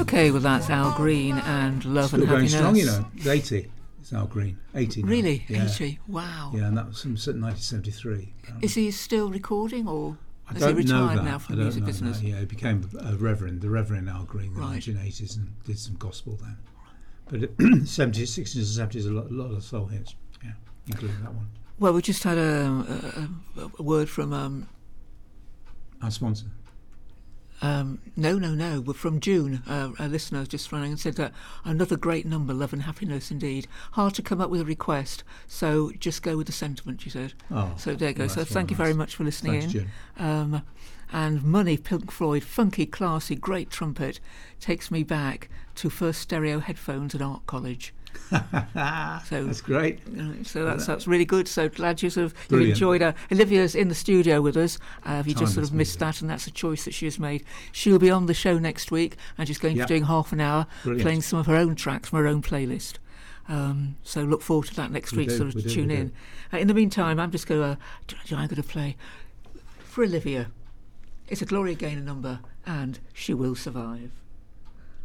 Okay, well that's Al Green and Love Still and going Happiness. strong, you know. 80. It's Al Green. 80 now. Really? Yeah. 80? Wow. Yeah, and that was from 1973. Is he still recording, or I has he don't know retired that. now from I the don't music know business? that. Yeah, he became the Reverend Al Green in the Right. 1980s and did some gospel then. But 70s, 60s and 70s, a lot of soul hits, yeah, including that one. Well, we just had a word from... Our sponsor. No. We're from June. A listener just running and said that another great number, Love and Happiness indeed. Hard to come up with a request, so just go with the sentiment, she said. Oh, so there you go. well, So that's thank you nice. very much for listening Thanks, in. June. And Money, Pink Floyd, funky, classy, great trumpet, takes me back to first stereo headphones at art college. So that's great. So that's really good. So glad you've Brilliant. enjoyed her. Olivia's in the studio with us. Have you just sort Timeless of missed music. that? And that's a choice that she has made. She'll be on the show next week, and she's going to Yep. be doing half an hour, Brilliant. playing some of her own tracks from her own playlist. So look forward to that next We week. do, Sort of we do, tune we in. do. In the meantime, I'm just going to play for Olivia. It's a Gloria Gaynor number, and She Will Survive.